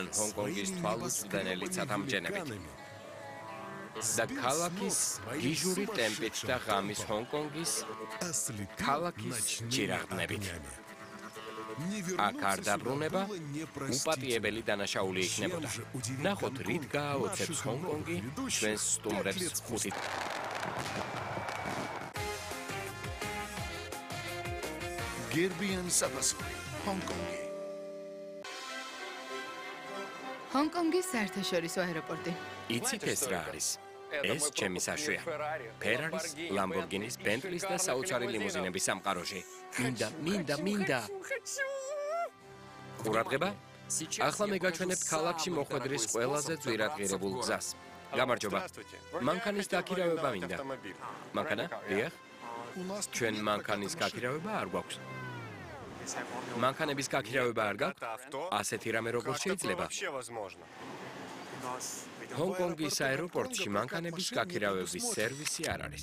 ჰონკონგის თვალუწვდენელი ცათამბჯენებით. და ქალაქის გიჟური ტემპით და ღამის ჰონკონგის ქალაქის ჯირაღდნებით. აქ არ დაბრუნება უპატიებელი დანაშაული იქნებოდა. ნახოთ, რით გააოცებს ჰონკონგი ჩვენს სტუმრებს ხუთით. გერბიან საფასური, ჰონკონგი. ჰონკონგის საერთაშორისო აეროპორტი. იცით ეს რა არის? ეს ჩემი საშვია. ფერარის, ლამბორგინის, ბენტლის და საოცარი ლიმუზინების სამყაროში. მინდა. ყურადღება? ახლა მე გაჩვენებთ ქალაქში მოხვედრის ყველაზე ძვირადღირებულ გზას. გამარჯობა. მანქანის დაქირავება მინდა. მანქანა? დიახ. ჩვენ მანქანის გაქირავება არ გვაქვს. მანქანების გაქირავება არ გაქვთ? ასეთი რამე როგორ შეიძლება? ჰონკონგის აეროპორტში მანქანების გაქირავების სერვისი არ არის.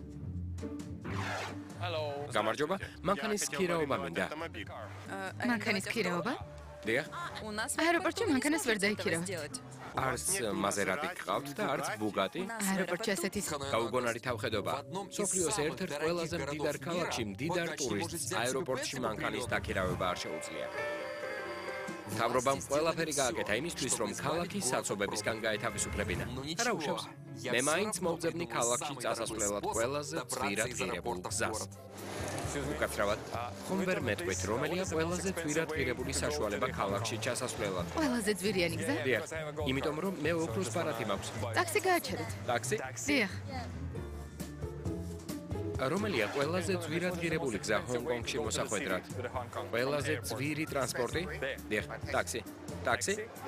გამარჯობა, მანქანის ქირაობა მინდა. მანქანის ქირაობა? დიახ. აეროპორტში მანქანას ვერ დაიქირავთ. არც მაზერატი გყავთ და არც ბუგატი. აეროპორტში ასეთი გაუგონარი თავხედობა. სოფლიოს ერთ-ერთ ყველაზე მდიდარ ქალაქში მდიდარ ტურისტს აეროპორტში მანქანის დაქირავება არ შეუძლია. მთავრობამ ყველაფერი გააკეთა იმისთვის, რომ ქალაქი საცობებისგან გაეთავისუფლებინა. რა უშავს? მე მაინც მოვძებნი ქალაქში წასასვლელად ყველაზე ძვირადღირებულ გზას. უკაცრავად, ხომ ვერ მეტყვით, რომელია ყველაზე ძვირადღირებული საშუალება ქალაქში ჩასასვლელად? ყველაზე ძვირიანი გზა? დიახ, იმიტომ რომ მე ოქროს ბარათი მაქვს. ტაქსი გააჩერეთ. ტაქსი? დიახ. რომელია ყველაზე ძვირადღირებული გზა ჰონკონგში მოსახვედრად? ყველაზე ძვირი ტრანსპორტი? დიახ, ტაქსი. ტაქსი?